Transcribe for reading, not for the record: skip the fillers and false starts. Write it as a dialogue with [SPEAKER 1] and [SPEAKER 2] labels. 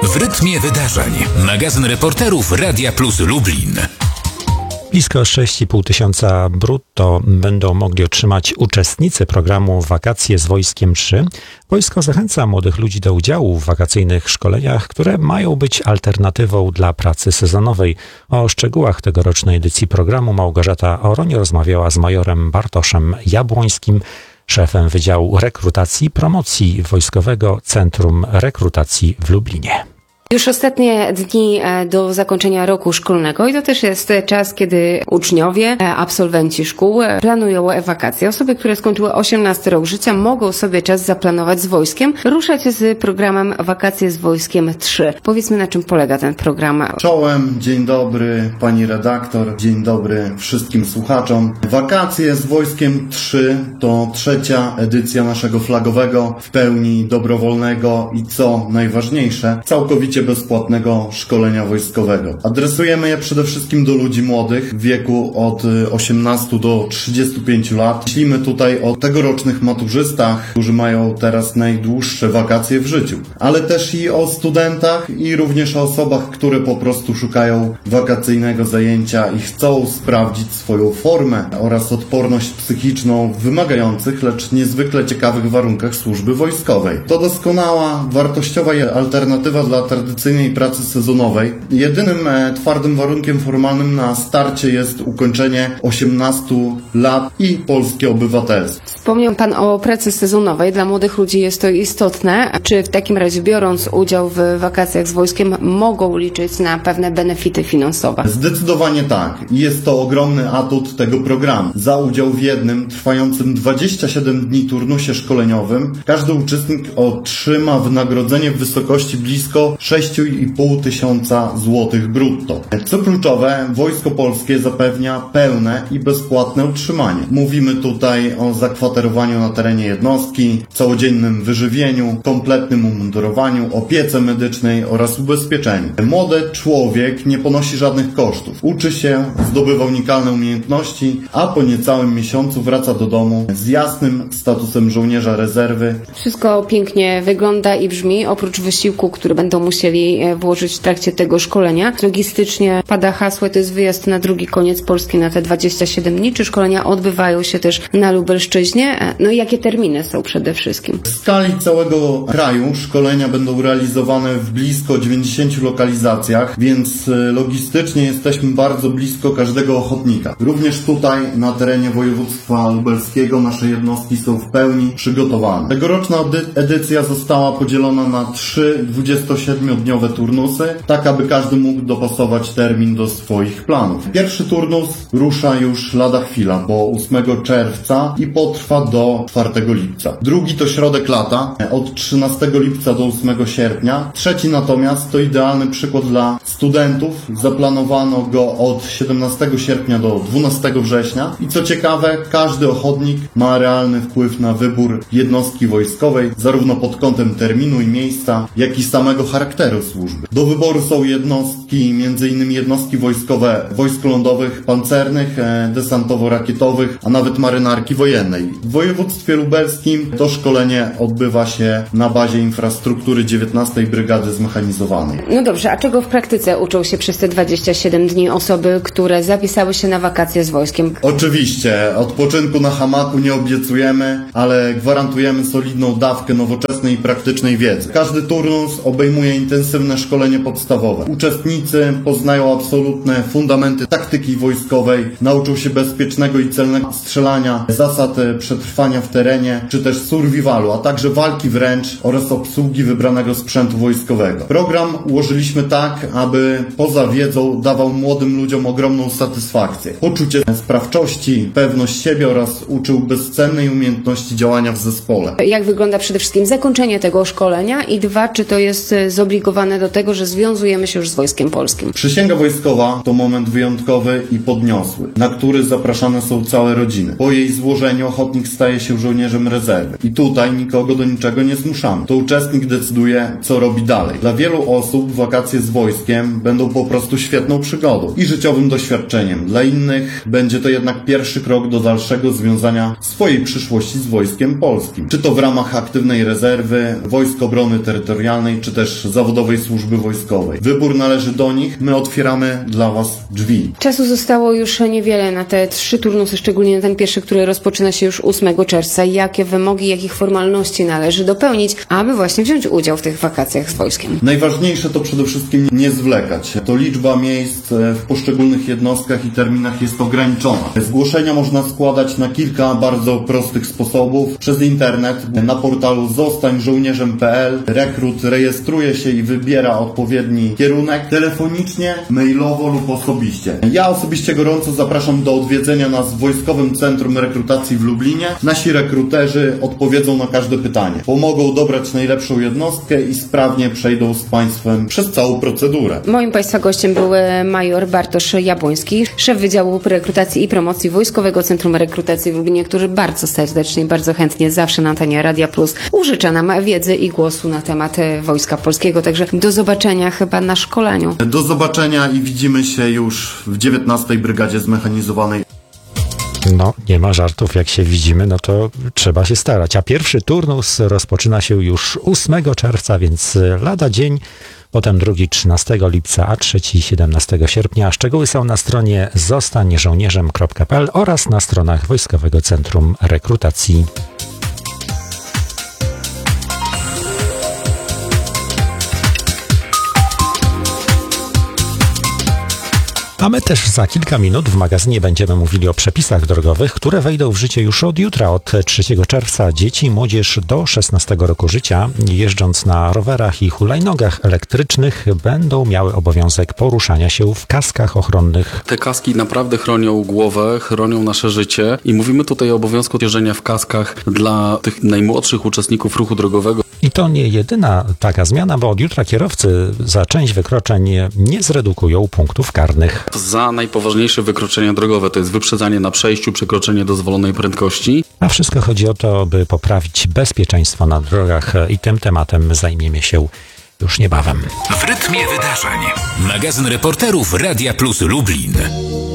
[SPEAKER 1] W rytmie wydarzeń. Magazyn reporterów Radia Plus Lublin.
[SPEAKER 2] Blisko 6,5 tysiąca brutto będą mogli otrzymać uczestnicy programu Wakacje z Wojskiem 3. Wojsko zachęca młodych ludzi do udziału w wakacyjnych szkoleniach, które mają być alternatywą dla pracy sezonowej. O szczegółach tegorocznej edycji programu Małgorzata Oroń rozmawiała z majorem Bartoszem Jabłońskim, szefem Wydziału Rekrutacji i Promocji Wojskowego Centrum Rekrutacji w Lublinie.
[SPEAKER 3] Już ostatnie dni do zakończenia roku szkolnego i to też jest czas, kiedy uczniowie, absolwenci szkół planują wakacje. Osoby, które skończyły 18 rok życia, mogą sobie czas zaplanować z wojskiem, ruszać z programem Wakacje z Wojskiem 3. Powiedzmy, na czym polega ten program.
[SPEAKER 4] Czołem, dzień dobry pani redaktor, dzień dobry wszystkim słuchaczom. Wakacje z Wojskiem 3 to trzecia edycja naszego flagowego, w pełni dobrowolnego i co najważniejsze, całkowicie bezpłatnego szkolenia wojskowego. Adresujemy je przede wszystkim do ludzi młodych w wieku od 18 do 35 lat. Myślimy tutaj o tegorocznych maturzystach, którzy mają teraz najdłuższe wakacje w życiu, ale też i o studentach i również o osobach, które po prostu szukają wakacyjnego zajęcia i chcą sprawdzić swoją formę oraz odporność psychiczną w wymagających, lecz niezwykle ciekawych warunkach służby wojskowej. To doskonała, wartościowa alternatywa dla tradycyjnej pracy sezonowej. Jedynym twardym warunkiem formalnym na starcie jest ukończenie 18 lat i polskie obywatelstwo.
[SPEAKER 3] Wspomniał Pan o pracy sezonowej. Dla młodych ludzi jest to istotne. Czy w takim razie, biorąc udział w wakacjach z wojskiem, mogą liczyć na pewne benefity finansowe?
[SPEAKER 4] Zdecydowanie tak. Jest to ogromny atut tego programu. Za udział w jednym, trwającym 27 dni turnusie szkoleniowym, każdy uczestnik otrzyma wynagrodzenie w wysokości blisko 6,5 tysiąca złotych brutto. Co kluczowe, Wojsko Polskie zapewnia pełne i bezpłatne utrzymanie. Mówimy tutaj o zakwaterowaniu na terenie jednostki, całodziennym wyżywieniu, kompletnym umundurowaniu, opiece medycznej oraz ubezpieczeniu. Młody człowiek nie ponosi żadnych kosztów. Uczy się, zdobywa unikalne umiejętności, a po niecałym miesiącu wraca do domu z jasnym statusem żołnierza rezerwy.
[SPEAKER 3] Wszystko pięknie wygląda i brzmi, oprócz wysiłku, który będą musieli włożyć w trakcie tego szkolenia. Logistycznie pada hasło, to jest wyjazd na drugi koniec Polski na te 27 dni. Czy szkolenia odbywają się też na Lubelszczyźnie? No i jakie terminy są przede wszystkim?
[SPEAKER 4] W skali całego kraju szkolenia będą realizowane w blisko 90 lokalizacjach, więc logistycznie jesteśmy bardzo blisko każdego ochotnika. Również tutaj na terenie województwa lubelskiego nasze jednostki są w pełni przygotowane. Tegoroczna edycja została podzielona na 3 27-dniowe turnusy, tak aby każdy mógł dopasować termin do swoich planów. Pierwszy turnus rusza już lada chwila, bo 8 czerwca i potrwa do 4 lipca. Drugi to środek lata, od 13 lipca do 8 sierpnia. Trzeci natomiast to idealny przykład dla studentów. Zaplanowano go od 17 sierpnia do 12 września i co ciekawe, każdy ochotnik ma realny wpływ na wybór jednostki wojskowej, zarówno pod kątem terminu i miejsca, jak i samego charakteru służby. Do wyboru są jednostki, m.in. jednostki wojskowe wojsk lądowych, pancernych, desantowo-rakietowych, a nawet marynarki wojennej. W województwie lubelskim to szkolenie odbywa się na bazie infrastruktury 19 Brygady Zmechanizowanej.
[SPEAKER 3] No dobrze, a czego w praktyce uczą się przez te 27 dni osoby, które zapisały się na wakacje z wojskiem?
[SPEAKER 4] Oczywiście, odpoczynku na hamaku nie obiecujemy, ale gwarantujemy solidną dawkę nowoczesnej i praktycznej wiedzy. Każdy turnus obejmuje intensywne szkolenie podstawowe. Uczestnicy poznają absolutne fundamenty taktyki wojskowej, nauczą się bezpiecznego i celnego strzelania, zasad przetrwania w terenie, czy też survivalu, a także walki wręcz oraz obsługi wybranego sprzętu wojskowego. Program ułożyliśmy tak, aby poza wiedzą dawał młodym ludziom ogromną satysfakcję, poczucie sprawczości, pewność siebie oraz uczył bezcennej umiejętności działania w zespole.
[SPEAKER 3] Jak wygląda przede wszystkim zakończenie tego szkolenia i dwa, czy to jest zobligowane do tego, że związujemy się już z Wojskiem Polskim?
[SPEAKER 4] Przysięga wojskowa to moment wyjątkowy i podniosły, na który zapraszane są całe rodziny. Po jej złożeniu ochotnik staje się żołnierzem rezerwy. I tutaj nikogo do niczego nie zmuszamy. To uczestnik decyduje, co robi dalej. Dla wielu osób wakacje z wojskiem będą po prostu świetną przygodą i życiowym doświadczeniem. Dla innych będzie to jednak pierwszy krok do dalszego związania swojej przyszłości z Wojskiem Polskim. Czy to w ramach aktywnej rezerwy, Wojsk Obrony Terytorialnej, czy też zawodowej zawodowej służby wojskowej. Wybór należy do nich, my otwieramy dla Was drzwi.
[SPEAKER 3] Czasu zostało już niewiele na te 3 turnusy, szczególnie na ten pierwszy, który rozpoczyna się już 8 czerwca. Jakie wymogi, jakich formalności należy dopełnić, aby właśnie wziąć udział w tych wakacjach z wojskiem?
[SPEAKER 4] Najważniejsze to przede wszystkim nie zwlekać. To liczba miejsc w poszczególnych jednostkach i terminach jest ograniczona. Zgłoszenia można składać na kilka bardzo prostych sposobów. Przez internet, na portalu zostańżołnierzem.pl. Rekrut rejestruje się i wybiera odpowiedni kierunek telefonicznie, mailowo lub osobiście. Ja osobiście gorąco zapraszam do odwiedzenia nas w Wojskowym Centrum Rekrutacji w Lublinie. Nasi rekruterzy odpowiedzą na każde pytanie. Pomogą dobrać najlepszą jednostkę i sprawnie przejdą z Państwem przez całą procedurę.
[SPEAKER 3] Moim Państwa gościem był major Bartosz Jabłoński, szef Wydziału Rekrutacji i Promocji Wojskowego Centrum Rekrutacji w Lublinie, który bardzo serdecznie, bardzo chętnie zawsze na antenie Radia Plus użycza nam wiedzy i głosu na temat Wojska Polskiego. Także do zobaczenia chyba na szkoleniu.
[SPEAKER 4] Do zobaczenia i widzimy się już w 19. Brygadzie Zmechanizowanej.
[SPEAKER 2] No, nie ma żartów, jak się widzimy, no to trzeba się starać. A pierwszy turnus rozpoczyna się już 8 czerwca, więc lada dzień, potem drugi 13 lipca, a trzeci 17 sierpnia. Szczegóły są na stronie zostańżołnierzem.pl oraz na stronach Wojskowego Centrum Rekrutacji. A my też za kilka minut w magazynie będziemy mówili o przepisach drogowych, które wejdą w życie już od jutra, od 3 czerwca. Dzieci i młodzież do 16 roku życia, jeżdżąc na rowerach i hulajnogach elektrycznych, będą miały obowiązek poruszania się w kaskach ochronnych.
[SPEAKER 5] Te kaski naprawdę chronią głowę, chronią nasze życie i mówimy tutaj o obowiązku jeżdżenia w kaskach dla tych najmłodszych uczestników ruchu drogowego.
[SPEAKER 2] I to nie jedyna taka zmiana, bo od jutra kierowcy za część wykroczeń nie zredukują punktów karnych.
[SPEAKER 5] Za najpoważniejsze wykroczenia drogowe, to jest wyprzedzanie na przejściu, przekroczenie dozwolonej prędkości.
[SPEAKER 2] A wszystko chodzi o to, by poprawić bezpieczeństwo na drogach i tym tematem zajmiemy się już niebawem.
[SPEAKER 1] W rytmie wydarzeń. Magazyn reporterów Radia Plus Lublin.